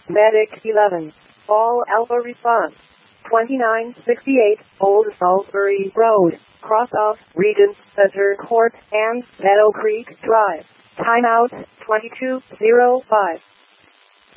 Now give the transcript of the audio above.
Medic 11. All Alpha response. 2968 Old Salisbury Road, cross of Regent Center Court and Meadow Creek Drive. Timeout 22:05.